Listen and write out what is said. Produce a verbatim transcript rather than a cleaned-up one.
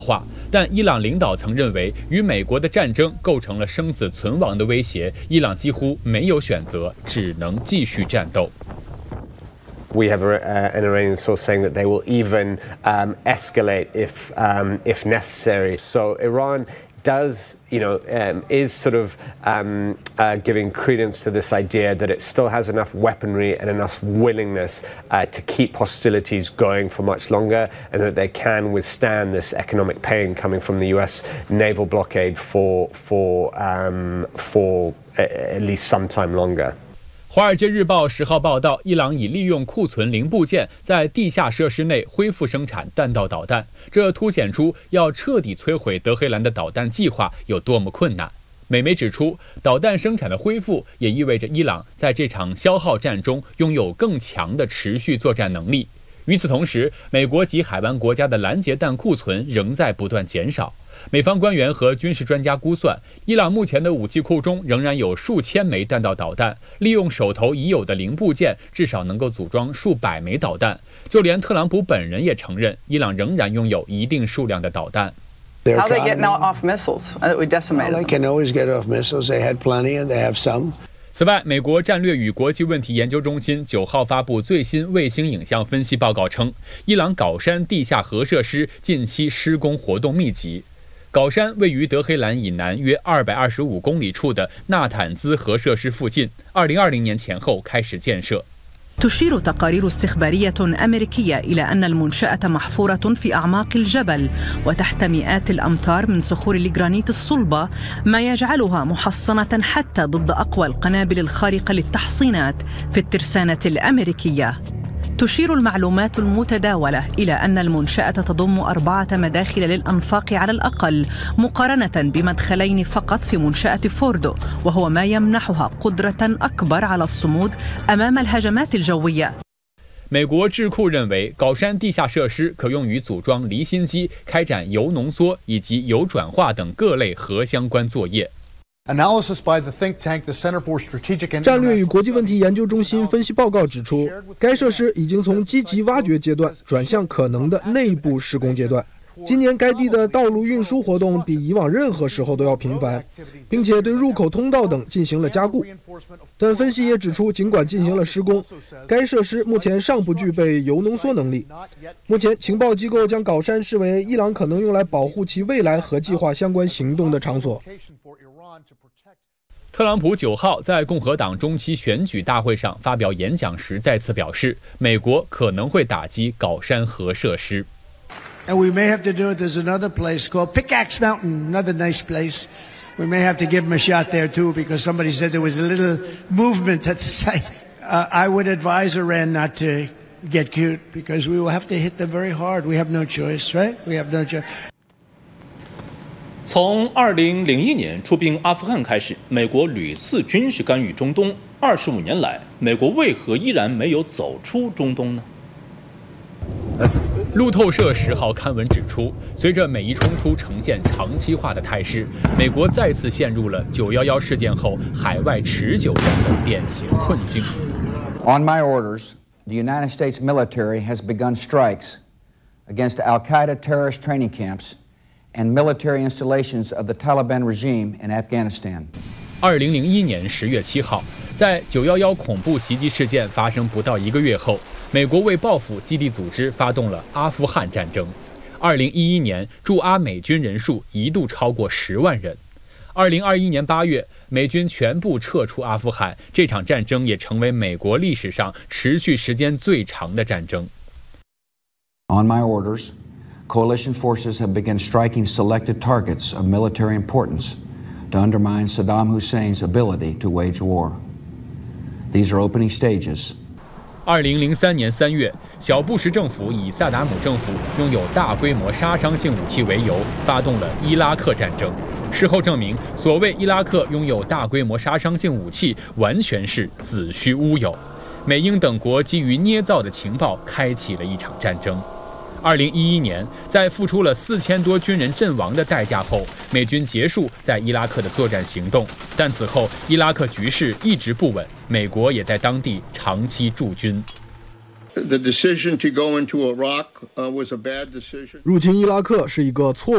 化，但伊朗领导层认为，与美国的战争构成了生死存亡的威胁，伊朗几乎没有选择，只能继续战斗。 We have uh, an Iranian source saying that they will even um, escalate if um, if necessary. So Iran does, you know, um, is sort of um, uh, giving credence to this idea that it still has enough weaponry and enough willingness uh, to keep hostilities going for much longer, and that they can withstand this economic pain coming from the U S naval blockade for for um, for at least some time longer. 《华尔街日报》十号报道，伊朗已利用库存零部件在地下设施内恢复生产弹道导弹，这凸显出要彻底摧毁德黑兰的导弹计划有多么困难。美媒指出，导弹生产的恢复也意味着伊朗在这场消耗战中拥有更强的持续作战能力。与此同时，美国及海湾国家的拦截弹库存仍在不断减少。美方官员和军事专家估算，伊朗目前的武器库中仍然有数千枚弹道导弹，利用手头已有的零部件，至少能够组装数百枚导弹。就连特朗普本人也承认，伊朗仍然拥有一定数量的导弹。 How they get now off missiles that we decimated? They can always get off missiles. They had plenty, and they have some. 此外，美国战略与国际问题研究中心九号发布最新卫星影像分析报告称，伊朗皋山地下核设施近期施工活动密集。皋山位于德黑兰以南约二百二十五公里处的纳坦兹核设施附近，二零二零年前后开始建设。 تشير تقارير استخبارية أمريكية إلى أن المنشأة محفورة في أعماق الجبل وتحت مئات الأمتار من صخور الجرانيت الصلبة، ما يجعلها محصنة حتى ضد أقوى القنابل الخارقة للتحصينات في الترسانة الأمريكية. تشير المعلومات المتداولة إلى أن المنشأة تضم أربعة مداخل للأنفاق على الأقل، مقارنة بمدخلين فقط في منشأة فوردو، وهو ما يمنحها قدرة أكبر على الصمود أمام الهجمات الجوية. 美国智库认为，皋山地下设施可用于组装离心机、开展铀浓缩以及铀转化等各类核相关作业。 战略与国际问题研究中心分析报告指出，该设施已经从积极挖掘阶段转向可能的内部施工阶段。今年该地的道路运输活动比以往任何时候都要频繁，并且对入口通道等进行了加固。但分析也指出，尽管进行了施工，该设施目前尚不具备铀浓缩能力。目前情报机构将皋山视为伊朗可能用来保护其未来核计划相关行动的场所。 特朗普九号在共和党中期选举大会上发表演讲时，再次表示，美国可能会打击皋山核设施。 And we may have to do it. There's another place called Pickaxe Mountain, another nice place. We may have to give them a shot there too, because somebody said there was a little movement at the site. Uh, I would advise Iran not to get cute, because we will have to hit them very hard. We have no choice, right? We have no choice. 从二零零一年出兵阿富汗开始，美国屡次军事干预中东。二十五年来，美国为何依然没有走出中东呢？ 路透社十号刊文指出，随着美伊冲突呈现长期化的态势，美国再次陷入了九一一事件后海外持久战的典型困境。 On my orders, the United States military has begun strikes against Al-Qaeda terrorist training camps and military installations of the Taliban regime in Afghanistan. 二零零一年十月七号，在九一一恐怖袭击事件发生不到一个月后，美国为报复基地组织发动了阿富汗战争。二零一一年，驻阿美军人数一度超过十万人。二零二一年八月，美军全部撤出阿富汗，这场战争也成为美国历史上持续时间最长的战争。 On my orders, coalition forces have begun striking selected targets of military importance to undermine Saddam Hussein's ability to wage war. These are opening stages. 二零零三年三月，小布什政府以萨达姆政府拥有大规模杀伤性武器为由，发动了伊拉克战争。事后证明，所谓伊拉克拥有大规模杀伤性武器，完全是子虚乌有。美英等国基于捏造的情报，开启了一场战争。二零一一年，在付出了四千多军人阵亡的代价后，美军结束在伊拉克的作战行动。但此后，伊拉克局势一直不稳，美国也在当地长期驻军。 入侵伊拉克是一个错误。